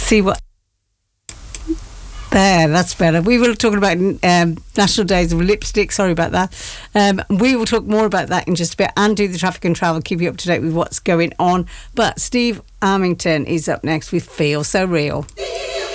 see what... There, that's better. We were talking about National Days of Lipstick. Sorry about that. We will talk more about that in just a bit and do the traffic and travel, keep you up to date with what's going on. But Steve Armington is up next with Feel So Real.